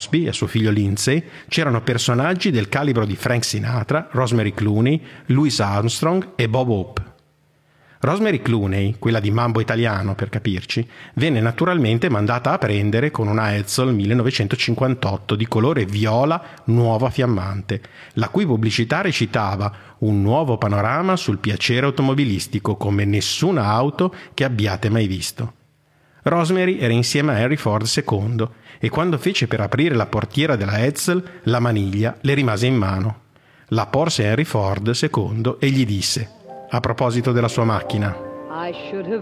Crosby e suo figlio Lindsay c'erano personaggi del calibro di Frank Sinatra, Rosemary Clooney, Louis Armstrong e Bob Hope. Rosemary Clooney, quella di Mambo Italiano per capirci, venne naturalmente mandata a prendere con una Edsel 1958 di colore viola nuova fiammante, la cui pubblicità recitava un nuovo panorama sul piacere automobilistico come nessuna auto che abbiate mai visto. Rosemary era insieme a Henry Ford II e quando fece per aprire la portiera della Edsel la maniglia le rimase in mano. La porse Henry Ford II e gli disse, a proposito della sua macchina: